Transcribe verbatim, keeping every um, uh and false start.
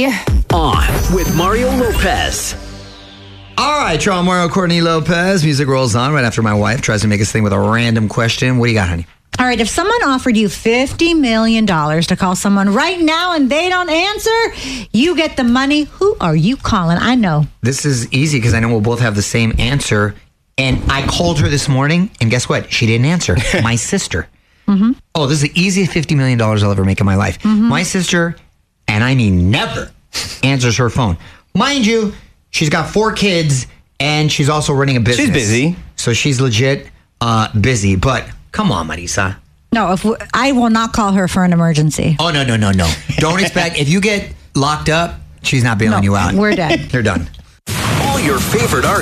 Courtney. On with Mario Lopez. All right, Charles Mario, Courtney Lopez. Music rolls on right after my wife tries to make us think with a random question. What do you got, honey? All right, if someone offered you fifty million dollars to call someone right now and they don't answer, you get the money. Who are you calling? I know. This is easy because I know we'll both have the same answer. And I called her this morning, and guess what? She didn't answer. My sister. Mm-hmm. Oh, this is the easiest fifty million dollars I'll ever make in my life. Mm-hmm. My sister, and I mean never, answers her phone. Mind you, she's got four kids, and she's also running a business. She's busy. So she's legit uh, busy. But come on, Marisa. No, if we, I will not call her for an emergency. Oh, no, no, no, no. Don't expect, if you get locked up, she's not bailing no, you out. We're done. You're done. All your favorite artists.